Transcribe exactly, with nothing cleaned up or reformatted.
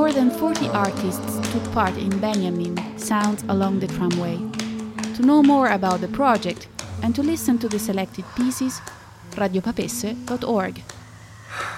More than forty artists took part in Benjamin, Sounds Along the Tramway. To know more about the project and to listen to the selected pieces, radio papesse dot org.